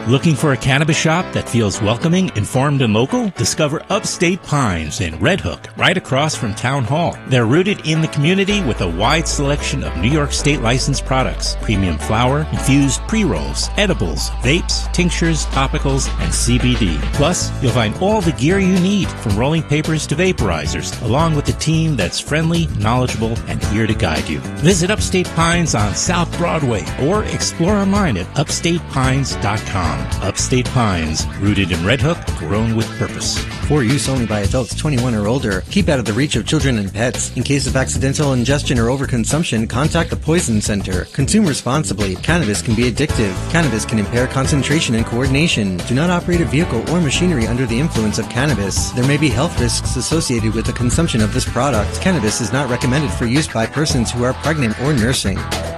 Looking for a cannabis shop that feels welcoming, informed, and local? Discover Upstate Pines in Red Hook, right across from Town Hall. They're rooted in the community with a wide selection of New York State licensed products, premium flower, infused pre-rolls, edibles, vapes, tinctures, topicals, and CBD. Plus, you'll find all the gear you need, from rolling papers to vaporizers, along with a team that's friendly, knowledgeable, and here to guide you. Visit Upstate Pines on South Broadway or explore online at upstatepines.com. Upstate Pines, rooted in Red Hook, grown with purpose. For use only by adults 21 or older. Keep out of the reach of children and pets. In case of accidental ingestion or overconsumption, contact the Poison Center. Consume responsibly. Cannabis can be addictive. Cannabis can impair concentration and coordination. Do not operate a vehicle or machinery under the influence of cannabis. There may be health risks associated with the consumption of this product. Cannabis is not recommended for use by persons who are pregnant or nursing.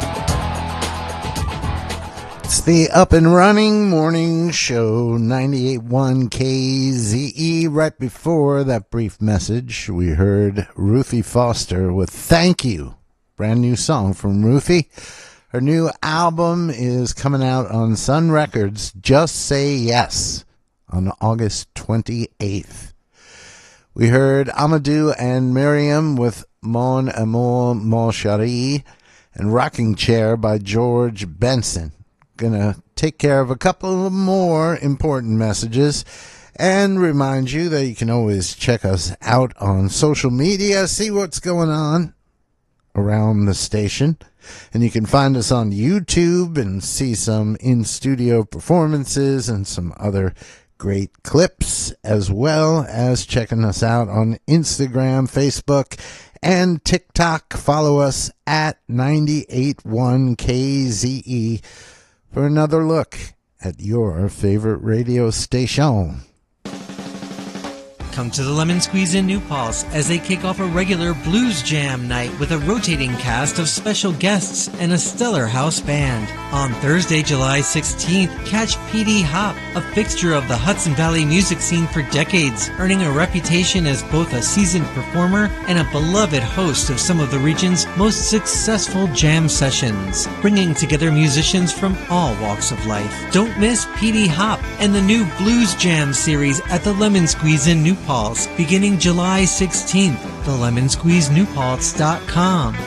It's the Up and Running Morning Show, 98.1 KZE. Right before that brief message, we heard Ruthie Foster with Thank You. Brand new song from Ruthie. Her new album is coming out on Sun Records, Just Say Yes, on August 28th. We heard Amadou and Miriam with Mon Amour Mon Chéri and Rocking Chair by George Benson. Gonna take care of a couple of more important messages and remind you that you can always check us out on social media, see what's going on around the station. And you can find us on YouTube and see some in-studio performances and some other great clips, as well as checking us out on Instagram, Facebook, and TikTok. Follow us at 98.1 KZE for another look at your favorite radio station. Come to the Lemon Squeeze in New Paltz as they kick off a regular blues jam night with a rotating cast of special guests and a stellar house band. On Thursday, July 16th, catch P.D. Hop, a fixture of the Hudson Valley music scene for decades, earning a reputation as both a seasoned performer and a beloved host of some of the region's most successful jam sessions, bringing together musicians from all walks of life. Don't miss P.D. Hop and the new Blues Jam series at the Lemon Squeeze in New Paltz, beginning July 16th. TheLemonsqueezeNewPaltz.com.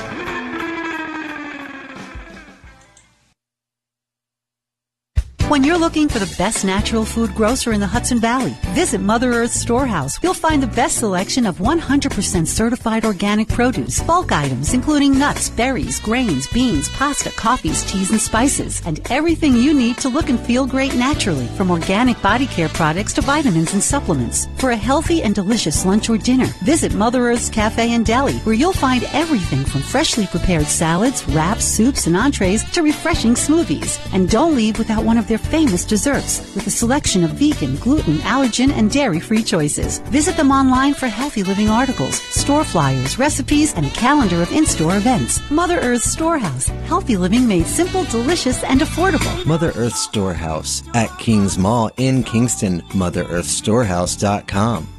When you're looking for the best natural food grocer in the Hudson Valley, visit Mother Earth Storehouse. You'll find the best selection of 100% certified organic produce, bulk items including nuts, berries, grains, beans, pasta, coffees, teas, and spices, and everything you need to look and feel great naturally, from organic body care products to vitamins and supplements. For a healthy and delicious lunch or dinner, visit Mother Earth's Cafe and Deli, where you'll find everything from freshly prepared salads, wraps, soups, and entrees to refreshing smoothies. And don't leave without one of their famous desserts with a selection of vegan, gluten, allergen, and dairy-free choices. Visit them online for healthy living articles, store flyers, recipes, and a calendar of in-store events. Mother Earth Storehouse. Healthy living made simple, delicious, and affordable. Mother Earth Storehouse at Kings Mall in Kingston. MotherEarthStorehouse.com.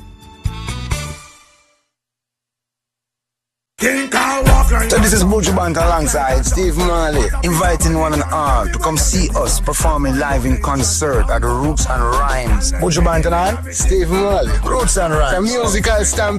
So this is Buju Bant alongside Steve Marley, inviting one and all to come see us performing live in concert at Roots and Rhymes. Buju Bant and Steve Marley, Roots and Rhymes, a musical stamp.